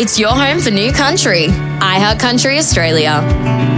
It's your home for new country. iHeart Country Australia.